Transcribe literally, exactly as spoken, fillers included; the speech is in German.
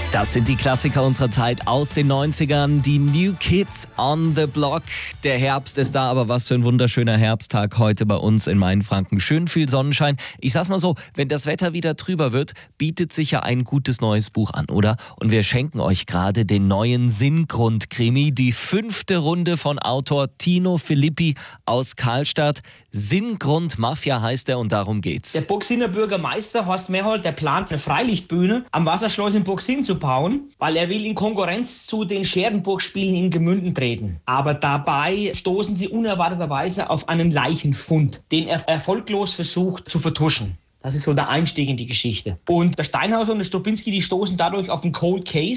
Das sind die Klassiker unserer Zeit aus den neunzigern, die New Kids on the Block. Der Herbst ist da, aber was für ein wunderschöner Herbsttag heute bei uns in Mainfranken. Schön viel Sonnenschein. Ich sag's mal so, wenn das Wetter wieder trüber wird, bietet sich ja ein gutes neues Buch an, oder? Und wir schenken euch gerade den neuen Sinngrund-Krimi, die fünfte Runde von Autor Tino Filippi aus Karlstadt. Sinngrund Mafia heißt er und darum geht's. Der Burgsiner Bürgermeister Horst Merhold, der plant eine Freilichtbühne am Wasserschloss in Burgsinn zu bauen, weil er will in Konkurrenz zu den Scherdenburg-Spielen in Gemünden treten. Aber dabei stoßen sie unerwarteterweise auf einen Leichenfund, den er erfolglos versucht zu vertuschen. Das ist so der Einstieg in die Geschichte. Und der Steinhauser und der Stropinski, die stoßen dadurch auf einen Cold Case.